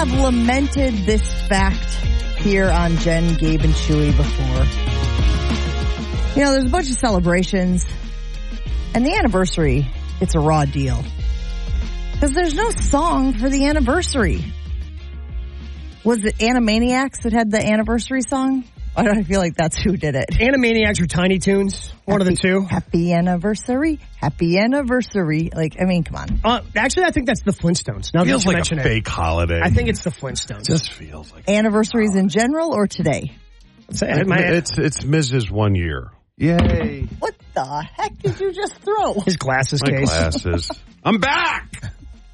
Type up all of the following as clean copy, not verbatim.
have lamented this fact here on Jen, Gabe, and Chewy before. You know, there's a bunch of celebrations, and the anniversary, it's a raw deal. Because there's no song for the anniversary. Was it Animaniacs that had the anniversary song? I feel like that's who did it. Animaniacs or Tiny Toons, one of the two. Happy anniversary, happy anniversary. Like, I mean, come on. Actually, I think that's the Flintstones. Now feels that you like mention a fake holiday. I think it's the Flintstones. Just feels like Anniversaries in general or today? It's Mrs. 1 year. Yay. What the heck did you just throw? His glasses My case. glasses. I'm back.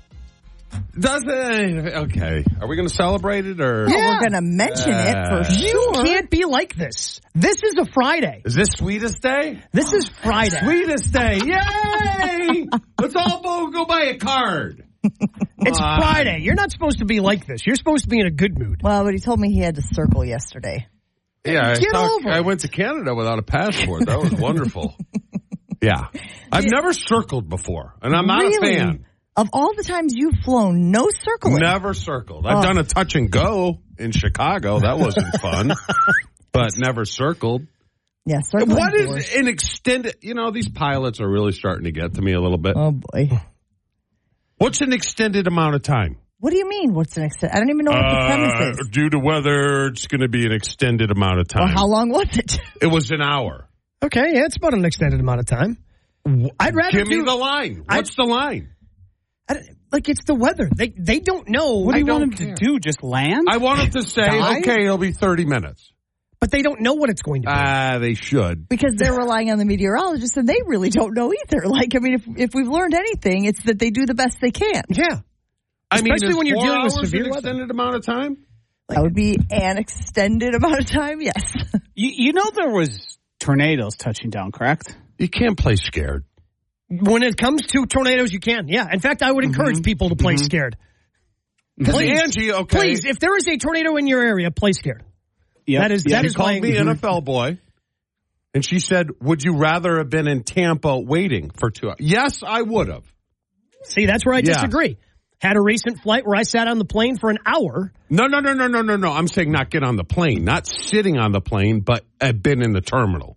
Okay. Are we going to celebrate it or? Yeah. We're going to mention it for sure. You can't be like this. This is a Friday. Is this Sweetest Day? This is Friday. Sweetest Day. Yay! Let's all go buy a card. It's Friday. You're not supposed to be like this. You're supposed to be in a good mood. Well, but he told me he had to circle yesterday. Yeah, over I it. went to Canada without a passport. That was wonderful. Yeah. I've never circled before, and I'm not a fan. Of all the times you've flown, no circling. Never circled. I've done a touch and go in Chicago. That wasn't fun. But never circled. Yeah, circling. What is an extended... You know, these pilots are really starting to get to me a little bit. Oh, boy. What's an extended amount of time? What do you mean, what's an extended... I don't even know what the premise is. Due to weather, it's going to be an extended amount of time. Well, how long was it? It was an hour. Okay, yeah, it's about an extended amount of time. I'd rather Give me the line. What's the line? Like, it's the weather. They don't know. What do you want them to do? Just land? I want them to say, okay, it'll be 30 minutes. But they don't know what it's going to be. They should. Because they're relying on the meteorologists, and they really don't know either. Like, I mean, if we've learned anything, it's that they do the best they can. Yeah. Especially when you're dealing with 4 hours severe an weather. extended amount of time? That would be an extended amount of time, yes. You know there was tornadoes touching down, correct? You can't play scared. When it comes to tornadoes, you can. Yeah. In fact, I would encourage people to play scared. Please, Angie, okay. Please, if there is a tornado in your area, play scared. Yep. That is called me NFL boy. And she said, would you rather have been in Tampa waiting for 2 hours? Yes, I would have. See, that's where I disagree. Had a recent flight where I sat on the plane for an hour. No. I'm saying not get on the plane, not sitting on the plane, but have been in the terminal.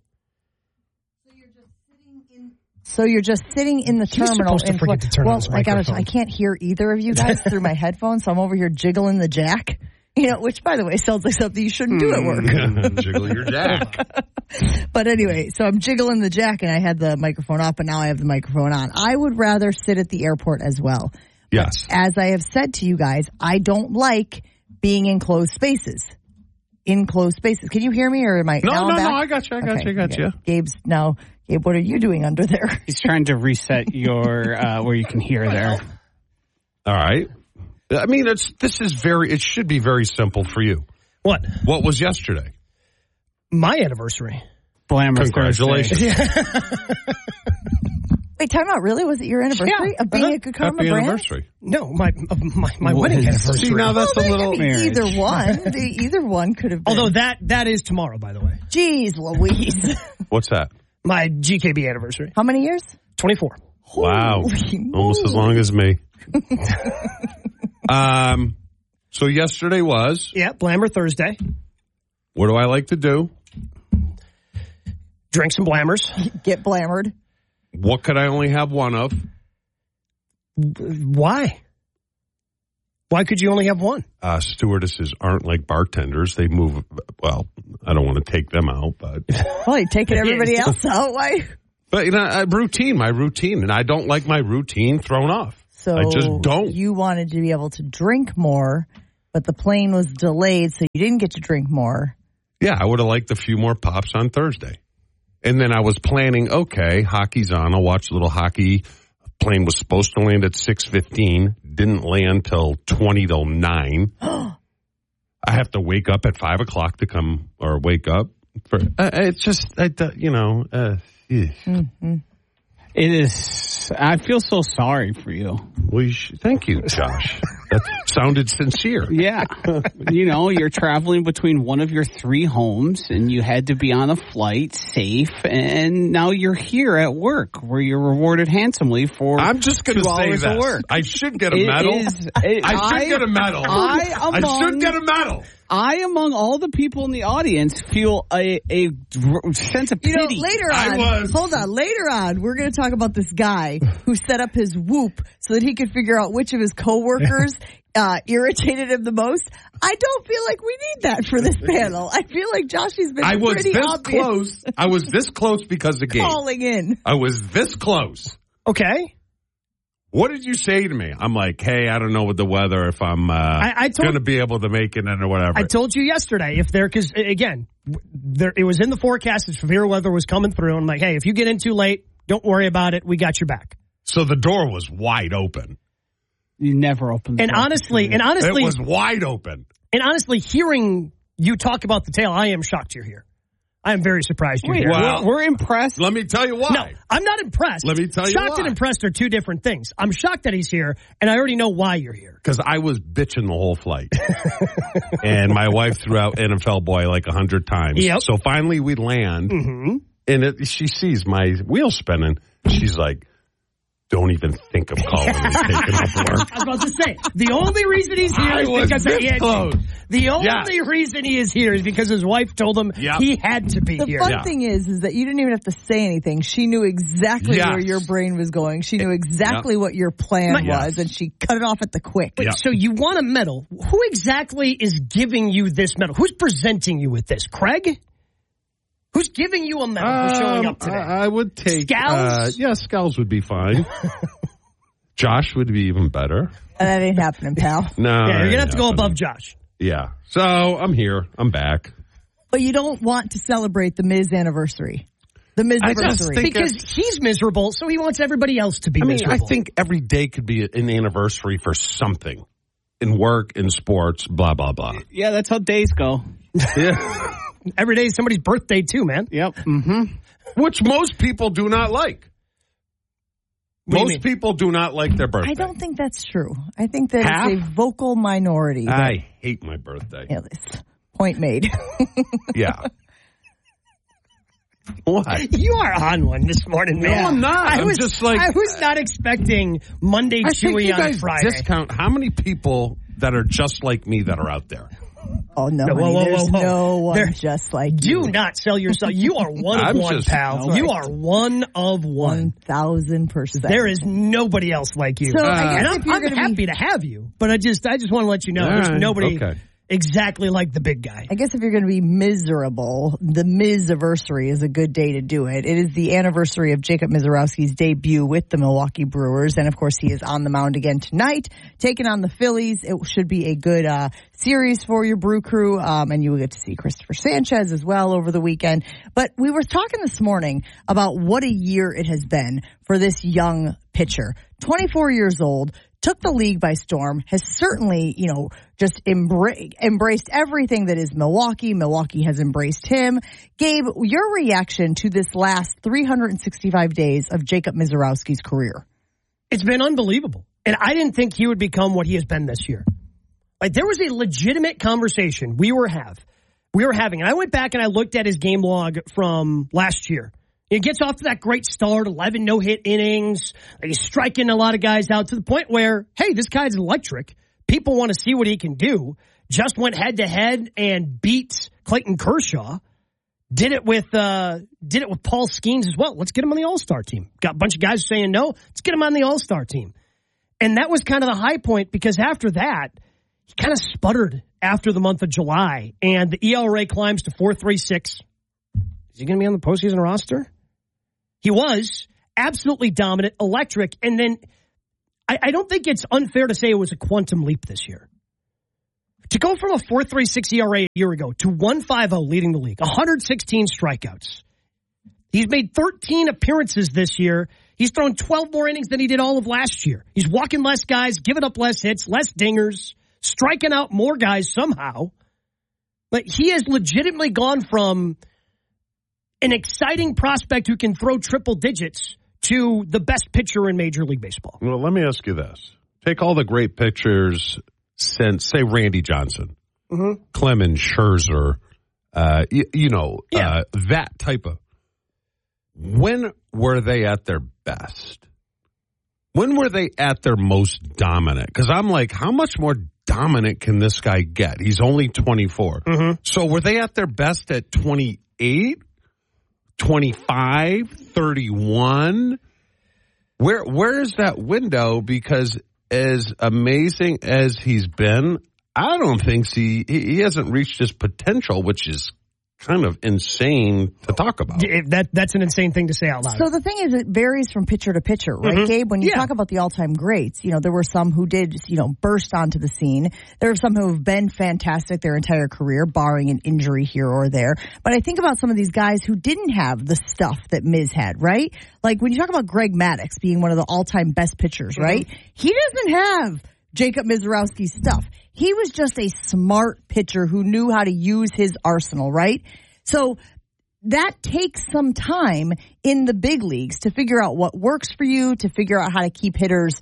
So you're just sitting in the terminal. Supposed to forget to turn on his microphone. I can't hear either of you guys through my headphones, so I'm over here jiggling the jack. You know, which, by the way, sounds like something you shouldn't do at work. Jiggle your jack. But anyway, so I'm jiggling the jack, and I had the microphone off, and now I have the microphone on. I would rather sit at the airport as well. Yes. But as I have said to you guys, I don't like being in closed spaces. Can you hear me, or am I? No, I got you. Gabe, what are you doing under there? He's trying to reset your where you can hear there. All right. I mean, it should be very simple for you. What? What was yesterday? My anniversary. Blammer Congratulations. Wait, time out. Really? Was it your anniversary of being a Good Karma Happy brand? anniversary. No, my wedding anniversary. See, now that's a little... Either one could have been. Although that is tomorrow, by the way. Jeez Louise. What's that? My GKB anniversary. How many years? 24. Wow. Holy Almost as long as me. So yesterday was... Yeah, Blammer Thursday. What do I like to do? Drink some Blammers. Get blammered. What could I only have one of? Why? Why could you only have one? Stewardesses aren't like bartenders. They move... Well, I don't want to take them out, but... Well, you're taking everybody else out. Why? But, you know, my routine. And I don't like my routine thrown off. So I just don't. You wanted to be able to drink more, but the plane was delayed, so you didn't get to drink more. Yeah, I would have liked a few more pops on Thursday. And then I was planning, okay, hockey's on. I'll watch a little hockey. Plane was supposed to land at 6:15. Didn't land till 20 till 9. I have to wake up at 5 o'clock to come, or wake up. It's just, Mm-hmm. It is. I feel so sorry for you. Thank you, Josh. sounded sincere. Yeah. You're traveling between one of your 3 homes, and you had to be on a flight safe, and now you're here at work where you're rewarded handsomely for I'm just going to 2 say hours this. of work. I should get a medal. I should get a medal. I should get a medal. I, among all the people in the audience, feel a sense of pity. Later on, we're going to talk about this guy who set up his Whoop so that he could figure out which of his coworkers irritated him the most. I don't feel like we need that for this panel. I feel like Joshy's been pretty obvious. Close. I was this close because of Gabe. Calling in. I was this close. Okay. What did you say to me? I'm like, hey, I don't know with the weather if I'm going to be able to make it in or whatever. I told you yesterday because again, it was in the forecast that severe weather was coming through. I'm like, hey, if you get in too late, don't worry about it. We got your back. So the door was wide open. You never opened the door. Honestly, it was wide open. And honestly, hearing you talk about the tail, I am shocked you're here. I am very surprised you're here. Well, we're impressed. Let me tell you why. No, I'm not impressed. Let me tell you Shocked why. and impressed are 2 different things. I'm shocked that he's here, and I already know why you're here. Because I was bitching the whole flight. And my wife threw out NFL boy like 100 times. Yep. So finally we land, and she sees my wheel spinning. She's like, don't even think of calling me taking up work. I was about to say, the only reason he's here is because of Angie. The only reason he is here is because his wife told him he had to be here. The fun thing is that you didn't even have to say anything. She knew exactly where your brain was going. She knew exactly what your plan was, and she cut it off at the quick. Wait, so you want a medal. Who exactly is giving you this medal? Who's presenting you with this? Craig? Who's giving you a medal for showing up today? I would take... Scouts? Scouts would be fine. Josh would be even better. That ain't happening, pal. No. Yeah, you're going to have to go above Josh. Yeah. So I'm here. I'm back. But you don't want to celebrate the Miz anniversary. The Miz anniversary. Because he's miserable, so he wants everybody else to be miserable. I think every day could be an anniversary for something. In work, in sports, blah, blah, blah. Yeah, that's how days go. Yeah. Every day is somebody's birthday, too, man. Yep. Which most people do not like. Most people do not like their birthday. I don't think that's true. I think that it's a vocal minority. I hate my birthday. Yeah, this point made. Yeah. What? You are on one this morning, man. No, I'm not. I was not expecting Monday Chewy on Friday. Discount how many people that are just like me that are out there. Oh, no, there's no one just like you. Do not sell yourself. You are one of one, pal. You are one of one. 1,000%. There is nobody else like you. So and I'm happy to have you, but I just want to let you know there's nobody exactly like the big guy. I guess if you're going to be miserable, the Miz-anniversary is a good day to do it. It is the anniversary of Jacob Misiorowski's debut with the Milwaukee Brewers, and of course he is on the mound again tonight, taking on the Phillies. It should be a good series for your Brew Crew, and you will get to see Christopher Sanchez as well over the weekend. But we were talking this morning about what a year it has been for this young pitcher. 24 years old, took the league by storm, has certainly, just embraced everything that is Milwaukee. Milwaukee has embraced him. Gabe, your reaction to this last 365 days of Jacob Misiorowski's career? It's been unbelievable. And I didn't think he would become what he has been this year. Like, there was a legitimate conversation we were having. And I went back and I looked at his game log from last year. He gets off to that great start, 11 no-hit innings. He's striking a lot of guys out to the point where, hey, this guy's electric. People want to see what he can do. Just went head-to-head and beat Clayton Kershaw. Did it with Paul Skeens as well. Let's get him on the All-Star team. Got a bunch of guys saying no. Let's get him on the All-Star team. And that was kind of the high point because after that, he kind of sputtered after the month of July. And the ERA climbs to 4.36. Is he going to be on the postseason roster? He was absolutely dominant, electric, and then I don't think it's unfair to say it was a quantum leap this year. To go from a 4.36 ERA a year ago to 1.50 leading the league, 116 strikeouts. He's made 13 appearances this year. He's thrown 12 more innings than he did all of last year. He's walking less guys, giving up less hits, less dingers, striking out more guys somehow. But he has legitimately gone from an exciting prospect who can throw triple digits to the best pitcher in Major League Baseball. Well, let me ask you this. Take all the great pitchers since, say, Randy Johnson, Clemens, Scherzer, that type of. When were they at their best? When were they at their most dominant? Because I'm like, how much more dominant can this guy get? He's only 24. So were they at their best at 28, 25, 31? Where is that window? Because as amazing as he's been, I don't think he hasn't reached his potential, which is kind of insane to talk about. That's an insane thing to say out loud. So the thing is, it varies from pitcher to pitcher, right, Gabe? When you talk about the all-time greats, there were some who did, burst onto the scene. There are some who have been fantastic their entire career, barring an injury here or there. But I think about some of these guys who didn't have the stuff that Miz had, right? Like when you talk about Greg Maddux being one of the all-time best pitchers, right? He doesn't have Jacob Misiorowski's stuff. He was just a smart pitcher who knew how to use his arsenal, right? So that takes some time in the big leagues to figure out what works for you, to figure out how to keep hitters,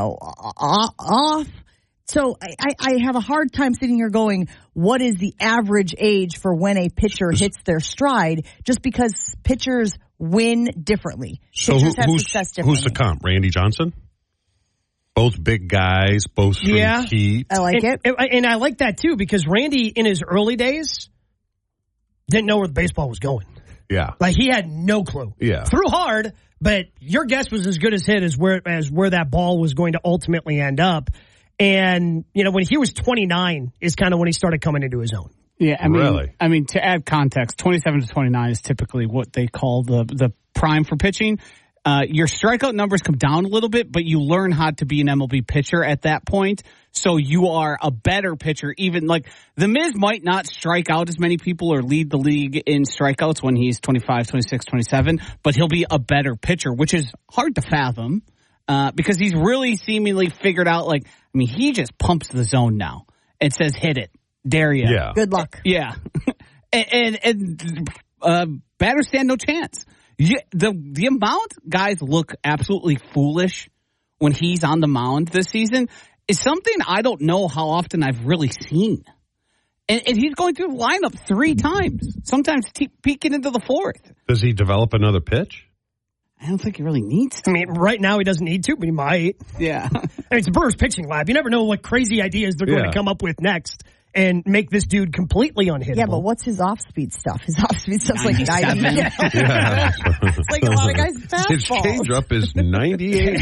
off. So I have a hard time sitting here going, what is the average age for when a pitcher hits their stride, just because pitchers win differently. So pitchers have success differently. Who's the comp? Randy Johnson? Both big guys, both through heat. I like it. And I like that, too, because Randy, in his early days, didn't know where the baseball was going. Yeah. Like, he had no clue. Yeah. Threw hard, but your guess was as good as hit as where that ball was going to ultimately end up. And, when he was 29 is kind of when he started coming into his own. Yeah, I mean, to add context, 27 to 29 is typically what they call the prime for pitching. Your strikeout numbers come down a little bit, but you learn how to be an MLB pitcher at that point. So you are a better pitcher. Even like the Miz might not strike out as many people or lead the league in strikeouts when he's 25, 26, 27, but he'll be a better pitcher, which is hard to fathom because he's really seemingly figured out, he just pumps the zone now and says, hit it. Dare you. Yeah. Good luck. Yeah. and batters stand no chance. The amount guys look absolutely foolish when he's on the mound this season is something I don't know how often I've really seen. And he's going through the lineup 3 times, sometimes peeking into the 4th. Does he develop another pitch? I don't think he really needs to. I mean, right now he doesn't need to, but he might. Yeah. It's a Brewers pitching lab. You never know what crazy ideas they're going to come up with next and make this dude completely unhittable. Yeah, but what's his off-speed stuff? His off-speed stuff's like 90. Yeah. It's like a lot of guys' His fastballs. change-up is 98.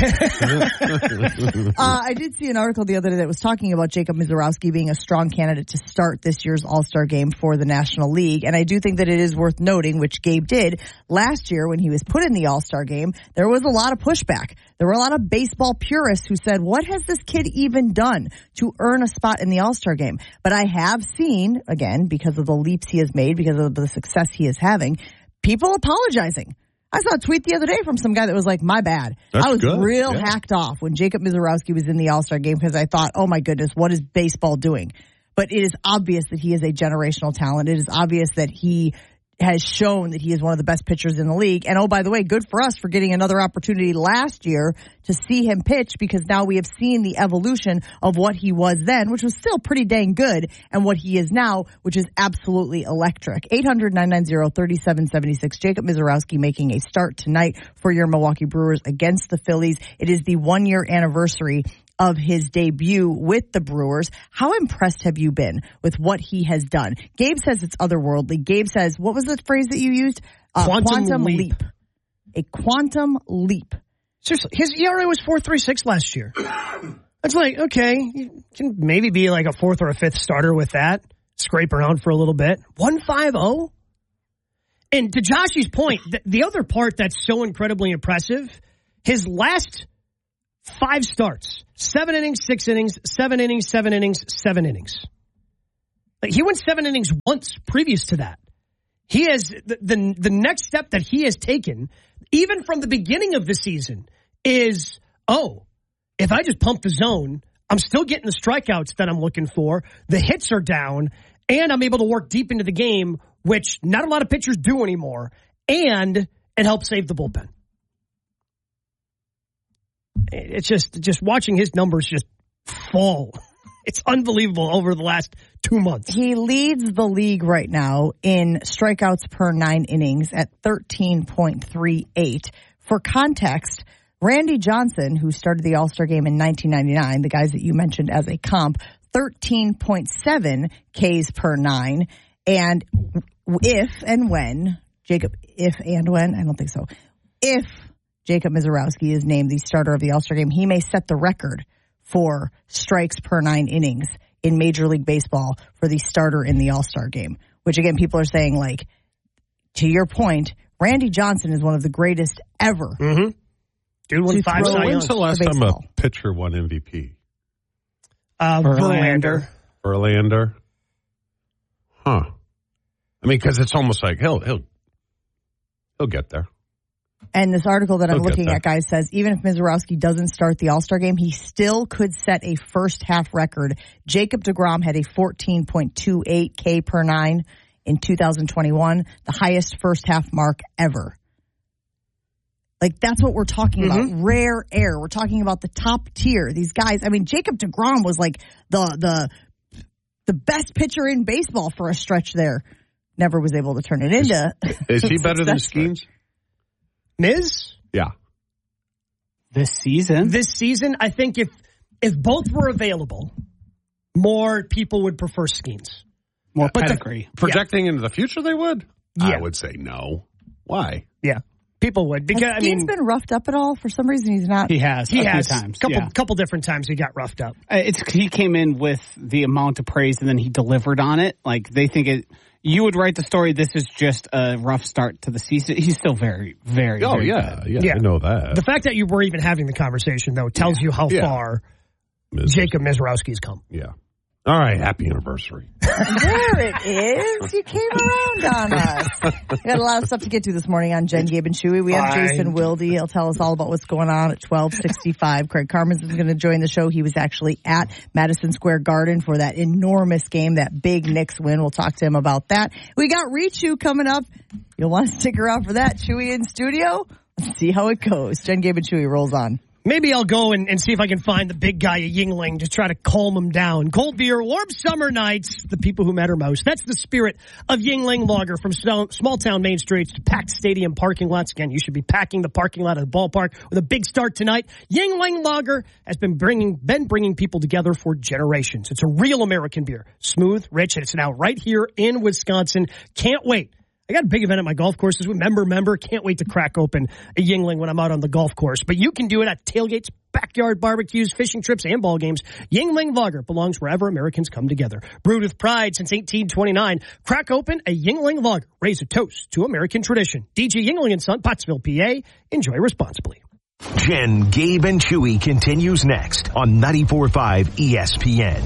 I did see an article the other day that was talking about Jacob Misiorowski being a strong candidate to start this year's All-Star game for the National League. And I do think that it is worth noting, which Gabe did last year when he was put in the All-Star game, there was a lot of pushback. There were a lot of baseball purists who said, what has this kid even done to earn a spot in the All-Star game? But I have seen, again, because of the leaps he has made, because of the success he is having, people apologizing. I saw a tweet the other day from some guy that was like, my bad. That's I was good. real hacked off when Jacob Misiorowski was in the All-Star game because I thought, oh my goodness, what is baseball doing? But it is obvious that he is a generational talent. It is obvious that he has shown that he is one of the best pitchers in the league. And oh, by the way, good for us for getting another opportunity last year to see him pitch, because now we have seen the evolution of what he was then, which was still pretty dang good, and what he is now, which is absolutely electric. 800-990-3776. Jacob Misiorowski making a start tonight for your Milwaukee Brewers against the Phillies. It is the 1-year anniversary of his debut with the Brewers. How impressed have you been with what he has done? Gabe says it's otherworldly. Gabe says, what was the phrase that you used? Quantum leap. A quantum leap. Seriously, his ERA was 4.36 last year. That's like, okay, you can maybe be like a 4th or a 5th starter with that. Scrape around for a little bit. 1.50. And to Josh's point, the other part that's so incredibly impressive, his last 5 starts, 7 innings, 6 innings, 7 innings, 7 innings, 7 innings. Like, he went 7 innings once previous to that. He has the next step that he has taken, even from the beginning of the season, is, if I just pump the zone, I'm still getting the strikeouts that I'm looking for. The hits are down, and I'm able to work deep into the game, which not a lot of pitchers do anymore, and it helps save the bullpen. It's just watching his numbers just fall It's unbelievable over the last 2 months. He leads the league right now in strikeouts per 9 innings at 13.38. For context, Randy Johnson, who started the All-Star game in 1999, the guys that you mentioned as a comp, 13.7 Ks per 9. And if and when Jacob Misiorowski is named the starter of the All-Star game, he may set the record for strikes per 9 innings in Major League Baseball for the starter in the All-Star game, which again, people are saying, like, to your point, Randy Johnson is one of the greatest ever. Mm-hmm. Dude won 5 Cy Youngs. When's the last time a pitcher won MVP? Verlander. Huh. I mean, because it's almost like he'll get there. And this article that I'm looking at, guys, says even if Misiorowski doesn't start the All-Star game, he still could set a first-half record. Jacob deGrom had a 14.28 K per 9 in 2021, the highest first-half mark ever. Like, that's what we're talking about. Rare air. We're talking about the top tier. These guys, I mean, Jacob deGrom was like the best pitcher in baseball for a stretch there. Never was able to turn it into. Is he better than Skeens? Miz? Yeah. This season, I think if both were available, more people would prefer Skeens. More pedigree. Projecting into the future, they would? Yeah. I would say no. Why? Yeah. People would. Because Skeens been roughed up at all? For some reason, he's not. He has. He has. Times. Couple different times he got roughed up. He came in with the amount of praise and then he delivered on it. Like, they think it. You would write the story, this is just a rough start to the season. He's still very, very, very good. Yeah, I know that. The fact that you were even having the conversation, though, tells you how far Jacob Misiorowski's come. Yeah. All right, happy anniversary. There it is. You came around on us. We got a lot of stuff to get to this morning on Jen, Gabe, and Chewy. We have Jason Wilde. He'll tell us all about what's going on at 12:65. Craig Carmans is going to join the show. He was actually at Madison Square Garden for that enormous game, that big Knicks win. We'll talk to him about that. We got Richu coming up. You'll want to stick around for that. Chewy in studio. Let's see how it goes. Jen, Gabe, and Chewy rolls on. Maybe I'll go and see if I can find the big guy at Yuengling to try to calm him down. Cold beer, warm summer nights, the people who matter most. That's the spirit of Yuengling Lager, from small town main streets to packed stadium parking lots. Again, you should be packing the parking lot of the ballpark with a big start tonight. Yuengling Lager has been bringing people together for generations. It's a real American beer, smooth, rich, and it's now right here in Wisconsin. Can't wait. I got a big event at my golf course this week. Member. Can't wait to crack open a Yuengling when I'm out on the golf course. But you can do it at tailgates, backyard barbecues, fishing trips, and ball games. Yuengling Lager belongs wherever Americans come together. Brewed with pride since 1829. Crack open a Yuengling Lager. Raise a toast to American tradition. DG Yuengling & Son, Pottsville, PA. Enjoy responsibly. Jen, Gabe, and Chewy continues next on 94.5 ESPN.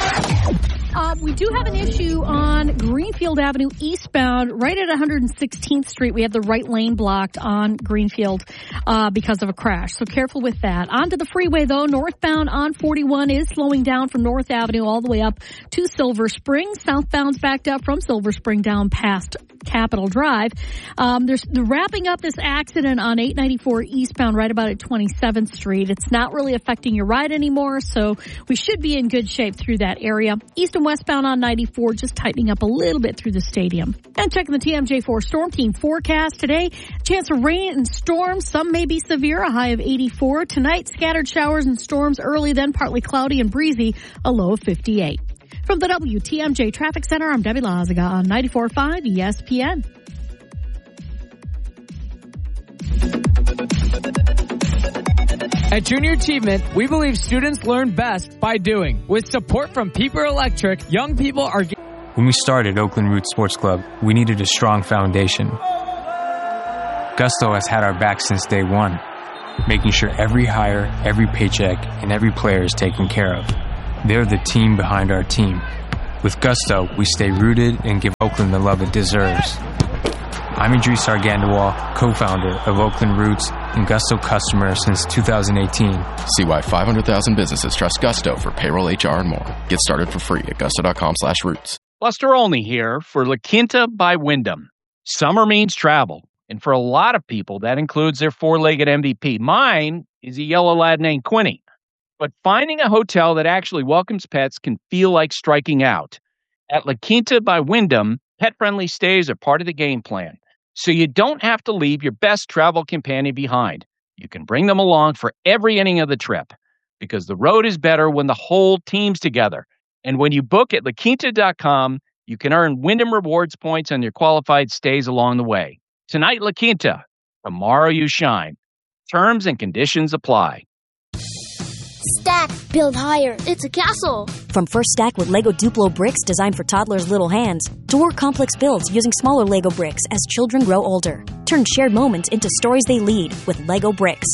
We do have an issue on Greenfield Avenue eastbound, right at 116th Street. We have the right lane blocked on Greenfield because of a crash. So careful with that. Onto the freeway, though. Northbound on 41 is slowing down from North Avenue all the way up to Silver Spring. Southbound's backed up from Silver Spring down past Capitol Drive. They're wrapping up this accident on 894 eastbound right about at 27th Street. It's not really affecting your ride anymore, so we should be in good shape through that area. East and westbound on 94 just tightening up a little bit through the stadium. And checking the TMJ4 Storm Team forecast today. Chance of rain and storms. Some may be severe, a high of 84. Tonight, scattered showers and storms early, then partly cloudy and breezy, a low of 58. From the WTMJ Traffic Center, I'm Debbie Lazaga on 94.5 ESPN. At Junior Achievement, we believe students learn best by doing. With support from Peeper Electric, young people are... When we started Oakland Roots Sports Club, we needed a strong foundation. Gusto has had our back since day one, making sure every hire, every paycheck, and every player is taken care of. They're the team behind our team. With Gusto, we stay rooted and give Oakland the love it deserves. I'm Idris Argandawal, co-founder of Oakland Roots and Gusto customer since 2018. See why 500,000 businesses trust Gusto for payroll, HR, and more. Get started for free at gusto.com/roots. Buster Olney here for La Quinta by Wyndham. Summer means travel, and for a lot of people, that includes their four-legged MVP. Mine is a yellow lad named Quinny. But finding a hotel that actually welcomes pets can feel like striking out. At La Quinta by Wyndham, pet-friendly stays are part of the game plan, so you don't have to leave your best travel companion behind. You can bring them along for every inning of the trip, because the road is better when the whole team's together. And when you book at LaQuinta.com, you can earn Wyndham Rewards points on your qualified stays along the way. Tonight, La Quinta. Tomorrow, you shine. Terms and conditions apply. Stack, build higher. It's a castle. From First Stack with Lego Duplo bricks designed for toddlers' little hands, to more complex builds using smaller Lego bricks as children grow older. Turn shared moments into stories they lead with Lego bricks.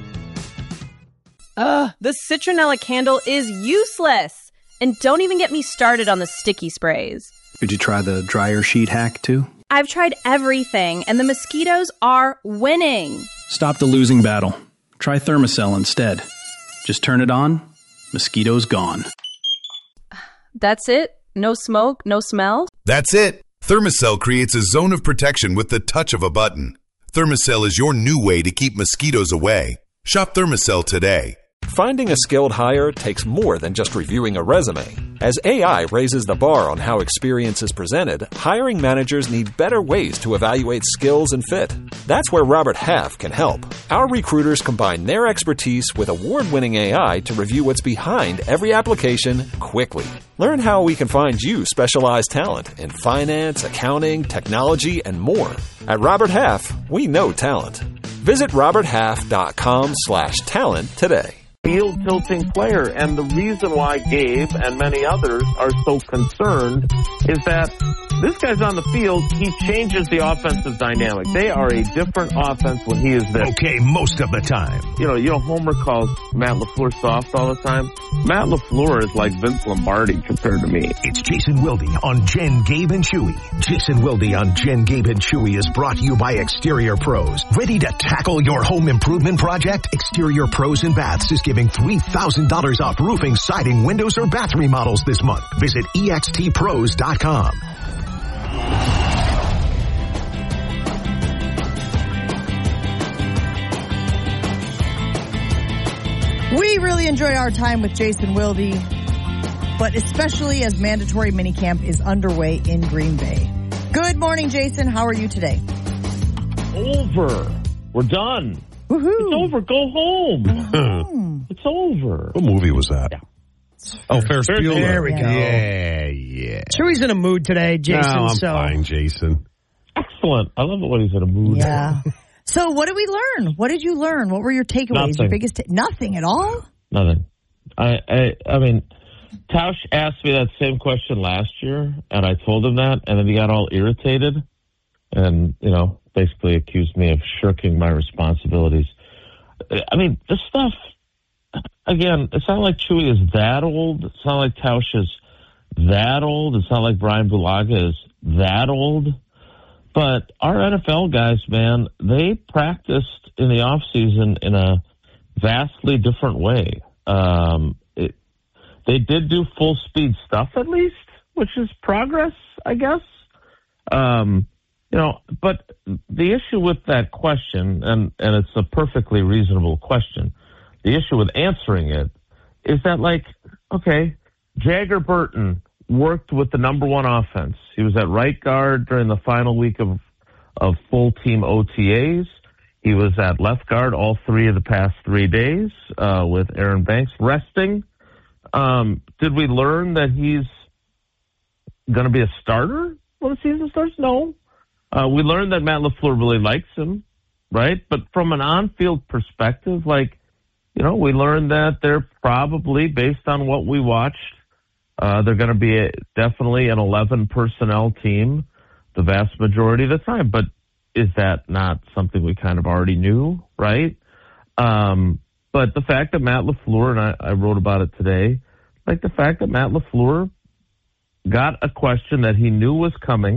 The citronella candle is useless. And don't even get me started on the sticky sprays. Did you try the dryer sheet hack too? I've tried everything, and the mosquitoes are winning. Stop the losing battle. Try Thermacell instead. Just turn it on, mosquitoes gone. That's it? No smoke, no smell? That's it. Thermacell creates a zone of protection with the touch of a button. Thermacell is your new way to keep mosquitoes away. Shop Thermacell today. Finding a skilled hire takes more than just reviewing a resume. As AI raises the bar on how experience is presented, hiring managers need better ways to evaluate skills and fit. That's where Robert Half can help. Our recruiters combine their expertise with award-winning AI to review what's behind every application quickly. Learn how we can find you specialized talent in finance, accounting, technology, and more. At Robert Half, we know talent. Visit roberthalf.com/talent today. Field tilting player, and the reason why Gabe and many others are so concerned is that this guy's on the field, he changes the offensive dynamic. They are a different offense when he is there. Okay, most of the time. You know, Homer calls Matt LaFleur soft all the time. Matt LaFleur is like Vince Lombardi compared to me. It's Jason Wilde on Jen, Gabe, and Chewy. Jason Wilde on Jen, Gabe, and Chewy is brought to you by Exterior Pros. Ready to tackle your home improvement project? Exterior Pros and Baths is giving $3,000 off roofing, siding, windows, or bath remodels this month. Visit extpros.com. We really enjoy our time with Jason Wilde, but especially as mandatory minicamp is underway in Green Bay. Good morning, Jason. How are you today? Over. We're done. Woohoo. It's over. Go home. It's over. What movie was that? Yeah. Oh, Ferris Bueller. There we go. Yeah. Chewy's in a mood today, Jason. No, I'm fine, Jason. Excellent. I love it when he's in a mood. Yeah. So what did we learn? What did you learn? What were your takeaways? Nothing. Your biggest nothing at all? Nothing. I mean, Tausch asked me that same question last year, and I told him that, and then he got all irritated and, basically accused me of shirking my responsibilities. I mean, this stuff, again, it's not like Chewy is that old. It's not like Tausch is that old. It's not like Brian Bulaga is that old. But our NFL guys, man, they practiced in the off season in a vastly different way. They did do full speed stuff at least, which is progress, I guess. But the issue with that question, and it's a perfectly reasonable question, the issue with answering it is that, okay, Jagger Burton worked with the number one offense. He was at right guard during the final week of full team OTAs. He was at left guard all 3 of the past 3 days with Aaron Banks resting. Did we learn that he's going to be a starter when the season starts? No. We learned that Matt LaFleur really likes him, right? But from an on-field perspective, we learned that they're probably, based on what we watched, they're going to be definitely an 11 personnel team the vast majority of the time. But is that not something we kind of already knew, right? But the fact that Matt LaFleur, and I wrote about it today, the fact that Matt LaFleur got a question that he knew was coming